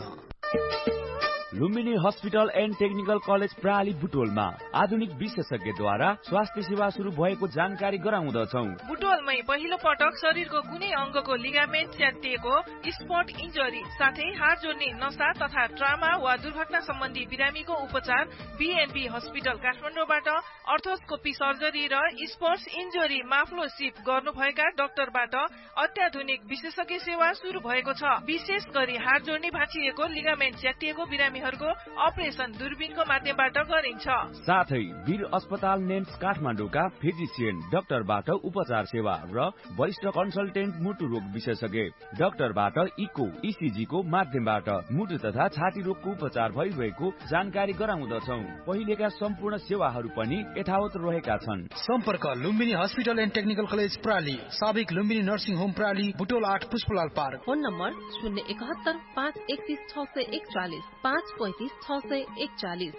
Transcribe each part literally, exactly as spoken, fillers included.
Lumbini hospital and technical college प्राली बुटोलमा आधुनिक विशेषज्ञद्वारा स्वास्थ्य सेवा शुरू भएको जानकारी गराउँदछौ। बुटोलमै पहिलो पटक शरीरको कुनै अंगको लिगामेन्ट च्यातिएको, स्पट इन्जरी साथै हात जोड्ने नसा तथा ट्रामा वा दुर्घटना सम्बन्धी बिरामीको उपचार बीएनबी हस्पिटल काठमाडौँबाट अर्थोस्कोपी सर्जरी र स्पोर्ट्स इन्जरी माफ्लोसिप गर्नुभएका डाक्टरबाट अत्याधुनिक विशेषज्ञ सेवा शुरू भएको छ। विशेष गरी हात जोड्ने भाँचिएको, लिगामेन्ट च्यातिएको बिरामीहरूको अपरेसन दूरबीनको माध्यमबाट गरिन्छ। साथै वीर अस्पताल नेम्स काठमाडौँका फिजिसियन डाक्टरबाट उपचार सेवा र वरिष्ठ कन्सल्टेन्ट मुटु रोग विशेषज्ञ डाक्टरबाट इको इसिजी को माध्यमबाट मुटु तथा छाती रोगको उपचार भइरहेको जानकारी गराउँदछौ। पहिलेका सम्पूर्ण सेवाहरू पनि यथावत रहेका छन्। सम्पर्क Lumbini hospital and technical college प्राली, साबिक लुम्बिनी नर्सिङ होम प्राली, बुटोल आठ पुष्पलाल पार्क। फोन नम्बर शून्य एकहत्तर पाँच एकतीस छ सय एकचालिस पाँच पैंतीस छ सय एकचालिस।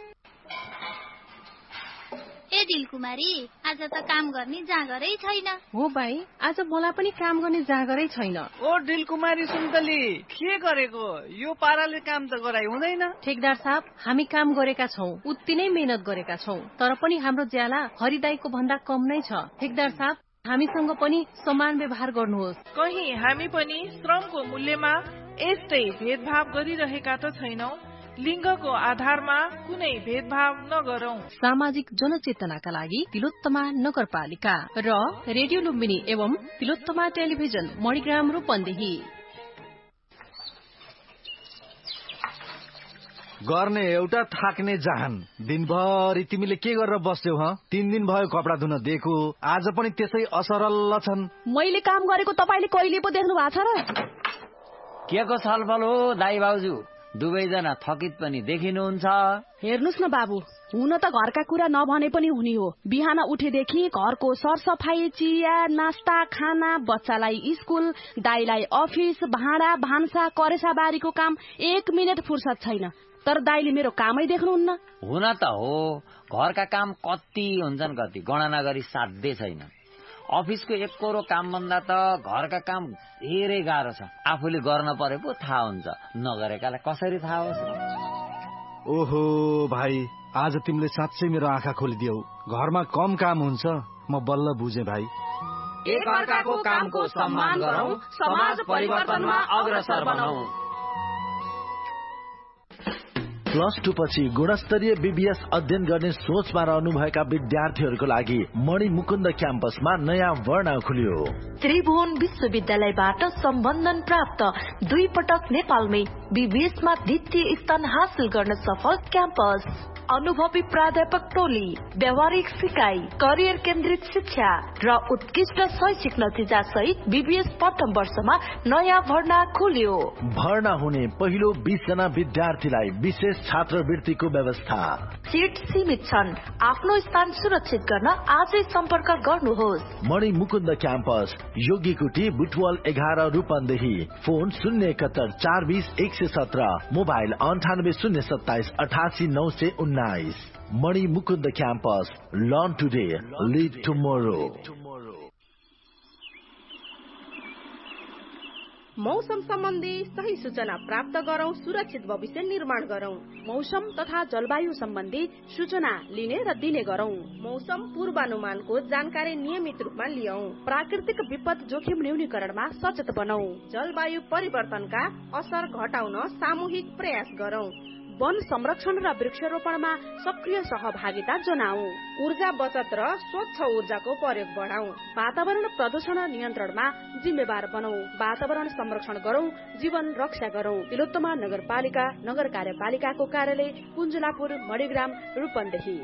ए दिल कुमारी, आज त काम गर्ने जाँगरै छैन। हो भाइ, आज मलाई पनि काम गर्ने जाँगरै छैन। ओ दिल कुमारी सुन्तली, के गरेको? यो पाराले काम त गराइ हुँदैन। ठेकदार साहब, हामी काम गरेका छौं, उति नै मेहनत गरेका छौं, तर पनि हाम्रो ज्याला हरिदाईको भन्दा कम नै छ। ठेकदार साहब, हामीसँग पनि समान व्यवहार गर्नुहोस्। कहीं हामी पनि श्रमको मूल्यमा यस्तै भेदभाव गरिरहेका त छैनौं। लिङ्गको आधारमा कुनै भेदभाव नगरौं। सामाजिक जनचेतनाका लागि तिलोत्तमा नगरपालिका र रेडियो लुम्बिनी एवं तिलोत्तमा टेलिभिजन मणिग्राम रूपन्देही। गर्ने एउटा, थाक्ने जहान। दिनभरि तिमीले के गरेर बस्यौ? ह तीन दिन भयो कपडा धुन दिएको, आज पनि त्यसै असरल छन्। मैले काम गरेको तपाईले कहिले पो देख्नु भएको छ र? के को छलफल हो दाइ भाउजू? दुवैजना थकित पनि देखिनुहुन्छ। हेर्नुस् न बाबु, हुन त घरका कुरा नभने पनि हुने हो। बिहान उठेदेखि घरको सरसफाई, चिया, नास्ता, खाना, बच्चालाई स्कुल, दाइलाई अफिस, भाँडा भान्सा, करेसा बारीको काम, एक मिनट फुर्सद छैन। तर दाइले मेरो कामै देख्नुहुन्न। हुन त हो, घरका काम कति हुन्छन् कति गणना गरी साध्य छैन। अफिसको एक कोरो काम भन्दा त घरका काम धेरै गाह्रो छ। आफूले गर्न परे पो थाहा हुन्छ, नगरेकालाई कसरी थाहा होस्? ओहो भाइ, आज तिमीले साँच्चै मेरो आँखा खोलिदियौ। घरमा कम काम हुन्छ, म बल्ल बुझे भाइ। एक अर्काको कामको सम्मान गरौं, समाज परिवर्तनमा अग्रसर बनौं। प्लस टू पछि गुणस्तरीय बीबीएस अध्ययन गर्ने सोचमा रहनुभएका विद्यार्थीहरूको लागि मणि मुकुन्द क्याम्पसमा नयाँ वर्णा खुल्यो। त्रिभुवन विश्वविद्यालयबाट सम्बन्धन प्राप्त, दुई पटक नेपालमै बीबीएसमा द्वितीय स्थान हासिल गर्न सफल क्याम्पस। अनुभवी प्राध्यापक टोली, व्यावहारिक सिकाइ, करियर केन्द्रित शिक्षा र उत्कृष्ट शैक्षिक नतिजा सहित बीबीएस प्रथम वर्षमा नयाँ भर्ना खुल्यो। भर्ना हुने पहिलो बीस जना विद्यार्थीलाई विशेष छात्रवृत्तिको व्यवस्था। सीट सीमित छन्, आफ्नो स्थान सुरक्षित गर्न आजै सम्पर्क गर्नुहोस्। मणि मुकुन्द क्याम्पस, योगीकुटी, बुटवल एघार, रूपन्देही। फोन शून्य एकहत्तर चार बीस एक सय सत्र, मोबाइल अन्ठानब्बे शून्य सत्ताइस अठासी नौ सय उन्नाइस। मणि Mukund campus, learn today, lead tomorrow. मौसम सम्बन्धी सही सूचना प्राप्त गरौं, सुरक्षित भविष्य निर्माण गरौं। मौसम तथा जलवायु सम्बन्धी सूचना लिने र दिने गरौं। मौसम पूर्वानुमानको जानकारी नियमित रूपमा लियौं। प्राकृतिक विपद जोखिम न्यूनीकरणमा सचेत बनौं। जलवायु परिवर्तनका असर घटाउन सामूहिक प्रयास गरौं। वन संरक्षण र वृक्षारोपणमा सक्रिय सहभागिता जनाऊ। ऊर्जा बचत र स्वच्छ ऊर्जाको प्रयोग बढाऊ। वातावरण प्रदूषण नियन्त्रणमा जिम्मेवार बनौ। वातावरण संरक्षण गरौं, जीवन रक्षा गरौं। तिलोत्तमा नगरपालिका, नगर कार्यपालिकाको कार्यालय, कुञ्जुलापुर, मणिग्राम, रूपन्देही।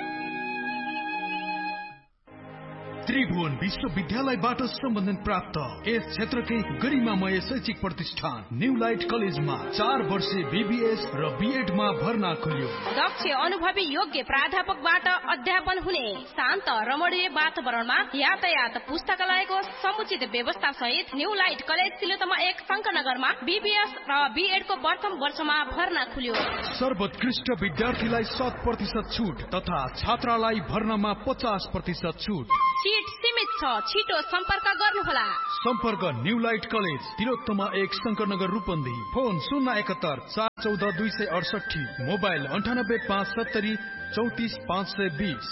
त्रिभुवन विश्वविद्यालयबाट सम्बन्धन प्राप्त यस क्षेत्रकै गरिमामय शैक्षिक प्रतिष्ठान न्यू लाइट कलेजमा चार वर्षे बीबीएस र बीएडमा भर्ना खुल्यो। दक्ष अनुभवी योग्य प्राध्यापकबाट अध्यापन हुने, शान्त रमणीय वातावरणमा यातायात, पुस्तकालयको समुचित व्यवस्था सहित न्यू लाइट कलेज तिलोत्तमा एक शङ्करनगरमा बीबीएस र बीएडको प्रथम वर्षमा भर्ना खुल्यो। सर्वोत्कृष्ट विद्यार्थीलाई शत प्रतिशत छुट तथा छात्रालाई भर्नामा पचास प्रतिशत छुट। सीट सीमित छ। छिटो सम्पर्क गर्नुहोला। सम्पर्क न्यू लाइट कलेज तिलोत्तमा एक शंकरनगर रूपन्देही। फोन शून्य एकहत्तर चार चौध दुई सय अडसठी। मोबाइल अन्ठानब्बे पाँच सत्तरी चौतिस पाँच सय बीस।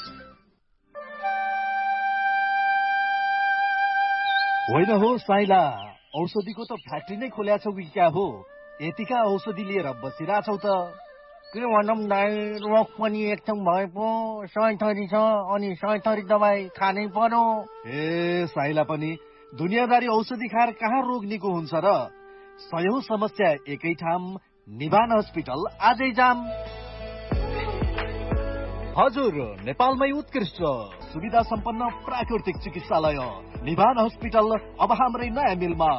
होइन हो साइला, औषधिको त फ्याक्ट्री नै खोल्या छौ कि क्या हो? यतिका औषधि लिएर बसिरहेछौ त? के भनौँ दाइ, रोग पनि एकछिन भए पो सय थरी छ, अनि सय थरी दबाई खानै पर्यो। ए साइला पनि दुनियाँदारी औषधि खाएर कहाँ रोग निको हुन्छ र? सयौं समस्या एकै ठाम, निभान हस्पिटल आजै जाम। हजुर, नेपालमै उत्कृष्ट सुविधा सम्पन्न प्राकृतिक चिकित्सालय निभान हस्पिटल अब हाम्रै नयाँ मिलमा।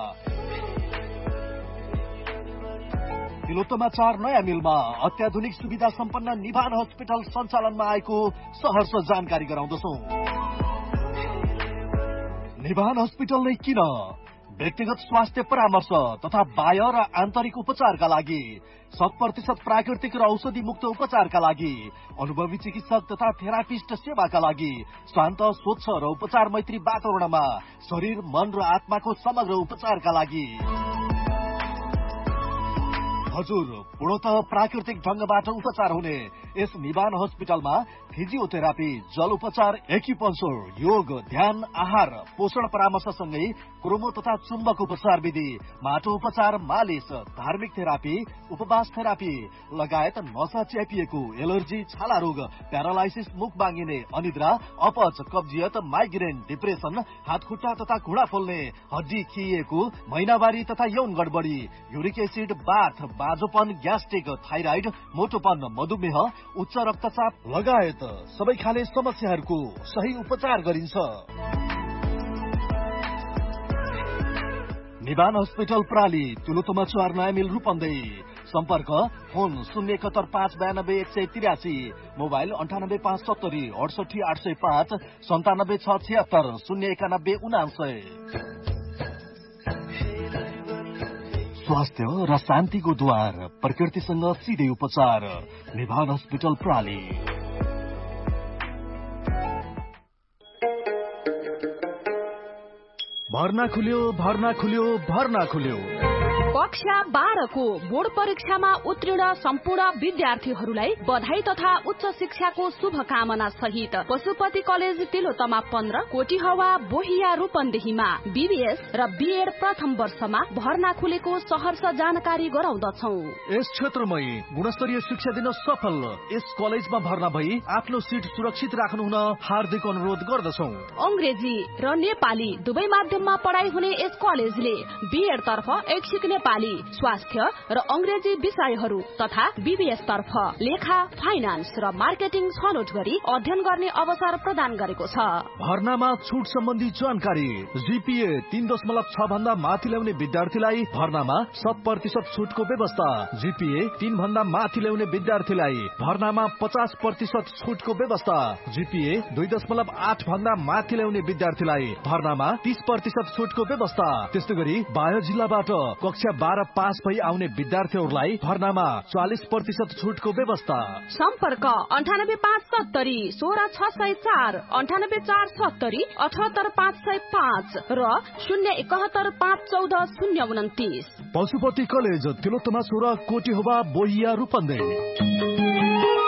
तिलोत्तमा चार नयाँ मिलमा अत्याधुनिक सुविधा सम्पन्न निभान हस्पिटल सञ्चालनमा आएको सहर्ष जानकारी गराउँदछौ। निभान हस्पिटल नै किन? व्यक्तिगत स्वास्थ्य परामर्श तथा बाह्य र आन्तरिक उपचारका लागि, शत प्रतिशत प्राकृतिक र औषधि मुक्त उपचारका लागि, अनुभवी चिकित्सक तथा थेरापिस्ट सेवाका लागि, शान्त स्वच्छ र उपचार मैत्री वातावरणमा शरीर मन र आत्माको समग्र उपचारका लागि। हजुर, पूर्णतः प्राकृतिक ढंगबाट उपचार हुने यस निभान हस्पिटलमा फिजियोथेरापी, जल उपचार, एक्युपंक्चर, योग, ध्यान, आहार, पोषण परामर्शसँगै क्रोमो तथा चुम्बक उपचार विधि, माटो उपचार, मालिस, धार्मिक थेरापी, उपवास थेरापी लगायत नसा च्यापिएको, एलर्जी, छाला रोग, प्यारालाइसिस, मुख बाँगिने, अनिद्रा, अपच, कब्जियत, माइग्रेन, डिप्रेसन, हात खुट्टा तथा घुँडा फुल्ने, हड्डी खिएको, महिनावारी तथा यौन गडबडी, युरिक एसिड, बाथ, बाजोपन, ग्यास्ट्रिक, थाइराइड, मोटोपन, मधुमेह, उच्च रक्तचाप लगायत सबै खाले समस्याहरूको सही उपचार गरिन्छ। निभान हस्पिटल प्राली, तिलोत्तमा चार नयाँ मिल रूपन्देही। सम्पर्क फोन शून्य एकहत्तर पाँच बयानब्बे एक सय त्रियासी। मोबाइल अन्ठानब्बे पाँच सत्तरी अडसठी आठ सय पाँच, सन्तानब्बे छ छिहत्तर शून्य एकानब्बे उनासय। स्वास्थ्य र शान्तिको द्वार, प्रकृतिसँग सिधै उपचार, निभान हस्पिटल प्राली। भर्ना खुल्यो, भर्ना खुल्यो, भर्ना खुल्यो। कक्षा बाह्रको बोर्ड परीक्षामा उत्तीर्ण सम्पूर्ण विद्यार्थीहरूलाई बधाई तथा उच्च शिक्षाको शुभकामना सहित पशुपति कलेज तिलोत्तमा पन्ध्र, कोटीहवा, बोहिया, रूपन्देहीमा बीबीएस र बीएड प्रथम वर्षमा भर्ना खुलेको सहर्ष जानकारी गराउँदछौ। यस क्षेत्रमै गुणस्तरीय शिक्षा दिन सफल यस कलेजमा भर्ना भई आफ्नो सिट सुरक्षित राख्नु हुन हार्दिक अनुरोध गर्दछौ। अंग्रेजी र नेपाली दुवै माध्यममा पढाइ हुने यस कलेजले बीएड तर्फ ऐच्छिक नेपाली, स्वास्थ्य र अंग्रेजी विषयहरू तथा बीबीएस तर्फ लेखा, फाइनान्स र मार्केटिङ छनौट गरी अध्ययन गर्ने अवसर प्रदान गरेको छ। भर्नामा छुट सम्बन्धी जानकारी। जीपीए तीन दशमलव छ भन्दा माथि ल्याउने विद्यार्थीलाई भर्नामा शत प्रतिशत छुटको व्यवस्था। जीपीए तीन भन्दा माथि ल्याउने विद्यार्थीलाई भर्नामा पचास प्रतिशत छुटको व्यवस्था। जीपीए दुई दशमलव आठ भन्दा माथि ल्याउने विद्यार्थीलाई भर्नामा तीस प्रतिशत छुटको व्यवस्था। त्यस्तै गरी बाह्य जिल्लाबाट कक्षा बाह्र पास भई आउने विद्यार्थीहरूलाई भर्नामा चालिस प्रतिशत छुटको व्यवस्था। सम्पर्क अन्ठानब्बे पाँच सत्तरी सोह्र छ सय चार, अन्ठानब्बे चार सत्तरी अठहत्तर पाँच सय पाँच र शून्य एकहत्तर पाँच चौध शून्य उन्तिस। पशुपति कलेज तिलोत्तमा सोह्र, कोटीहोबा, बोहिया, रूपन्देही।